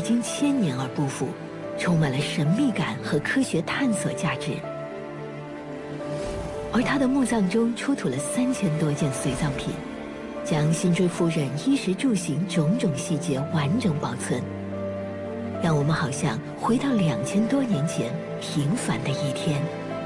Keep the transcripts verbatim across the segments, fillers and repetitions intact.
经千年而不腐，充满了神秘感和科学探索价值。而他的墓葬中出土了三千多件随葬品，将辛追夫人衣食住行种种细节完整保存，让我们好像回到两千多年前平凡的一天。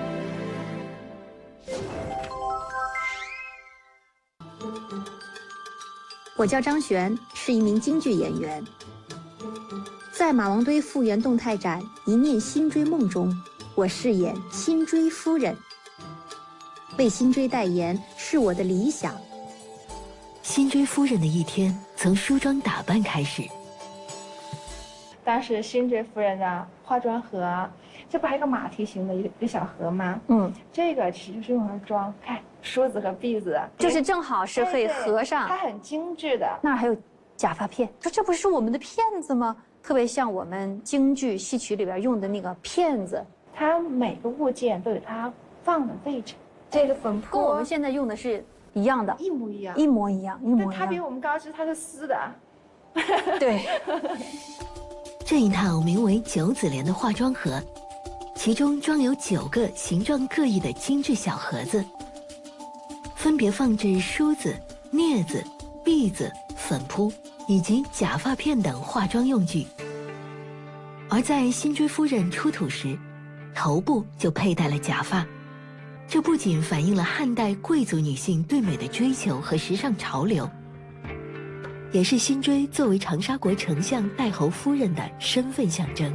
我叫张璇，是一名京剧演员。在马王堆复原动态展《一念辛追梦》中，我饰演辛追夫人。为辛追代言是我的理想。 辛追夫人的一天从梳妆打扮开始。 当时辛追夫人的化妆盒，这不还有一个马蹄形的一个一个小盒吗？ 嗯， 这个其实就是用来装，看梳子和篦子， 就是正好是可以合上。 它很精致的。 那儿还有假发片，说这不是我们的片子吗？特别像我们京剧戏曲里边用的那个片子。 它每个物件都有它放的位置。这个粉扑跟我们现在用的是一样的， 一模一样， 一模一样，一模一样。 但它比我们高知，它是丝的。 对。 这一套名为九子莲的化妆盒，其中装有九个形状各异的精致小盒子，分别放置梳子、镊子、篦子、粉扑以及假发片等化妆用具。而在辛追夫人出土时，头部就佩戴了假发，这不仅反映了汉代贵族女性对美的追求和时尚潮流，也是辛追作为长沙国丞相太侯夫人的身份象征。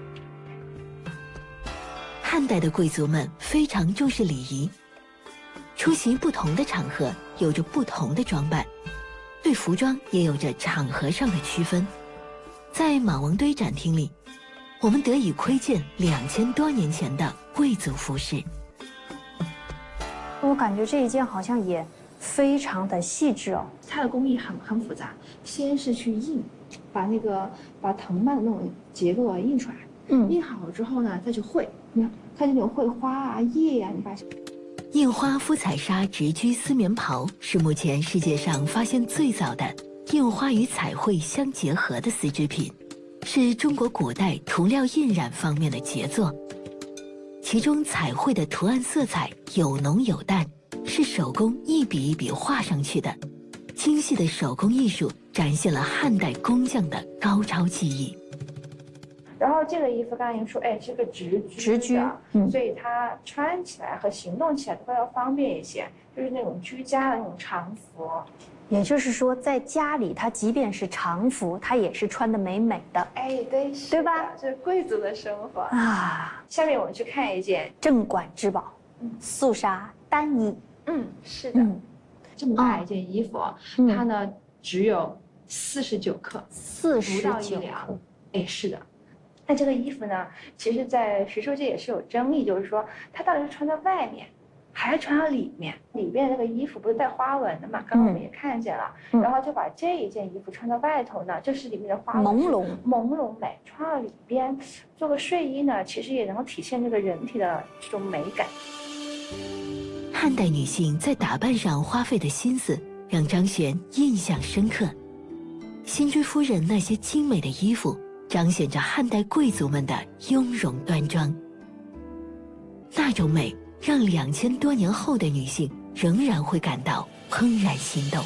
汉代的贵族们非常重视礼仪，出席不同的场合有着不同的装扮，对服装也有着场合上的区分。在马王堆展厅里，我们得以窥见两千多年前的贵族服饰。 我感觉这一件好像也非常的细致哦， 它的工艺很很复杂，先是去印，把那个把藤蔓的那种结构啊印出来，嗯，印好了之后呢，再去绘，你看看这种绘花啊、叶呀、啊，你发现。 印花肤彩纱直裾丝棉袍是目前世界上发现最早的印花与彩绘相结合的丝织品，是中国古代涂料印染方面的杰作。其中彩绘的图案色彩有浓有淡，是手工一笔一笔画上去的，精细的手工艺术展现了汉代工匠的高超技艺。 然后这个衣服刚才您说，哎，是个直裾直裾， 嗯，所以它穿起来和行动起来都要方便一些，就是那种居家的那种常服。 也就是说，在家里，它即便是常服，它也是穿得美美的。 哎，对， 对吧？ 这是贵族的生活啊。 下面我们去看一件镇馆之宝，嗯，素纱单衣。 嗯，是的，嗯、这么大一件衣服，嗯、它呢只有四十九克， 四十九克。哎，是的。那这个衣服呢，其实，在学术界也是有争议，就是说它到底是穿在外面，还是穿到里面？里边那个衣服不是带花纹的嘛？刚刚我们也看见了，嗯、然后就把这一件衣服穿到外头呢，这是里面的花纹朦胧朦胧美，穿到里边做个睡衣呢，其实也能够体现这个人体的这种美感。 汉代女性在打扮上花费的心思，让张璇印象深刻。辛追夫人那些精美的衣服，彰显着汉代贵族们的雍容端庄，那种美让两千多年后的女性仍然会感到怦然心动。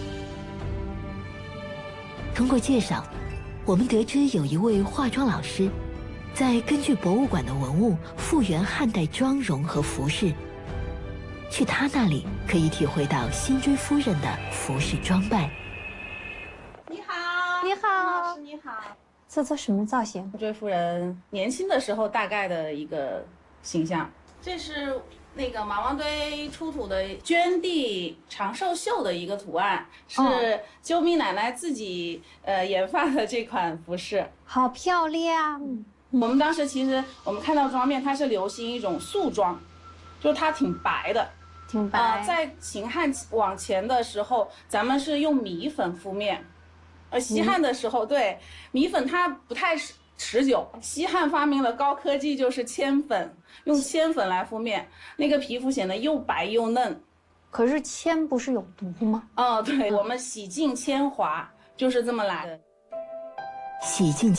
通过介绍，我们得知有一位化妆老师，在根据博物馆的文物复原汉代妆容和服饰。去他那里可以体会到辛追夫人的服饰装扮。 你好， 你好， 老师你好。 这做什么造型？ 辛追夫人年轻的时候大概的一个形象。这是那个马王堆出土的捐地长寿绣的一个图案，是救命奶奶自己呃研发的这款服饰， 好漂亮。 嗯、我们当时其实我们看到妆面，它是流行一种素妆，就是它挺白的。 挺白、 呃。在秦汉往前的时候，咱们是用米粉敷面，而西汉的时候，嗯、对米粉它不太持久。西汉发明了高科技，就是铅粉，用铅粉来敷面，那个皮肤显得又白又嫩。 可是铅不是有毒吗？ 哦，对，我们洗净铅华就是这么来的。 洗净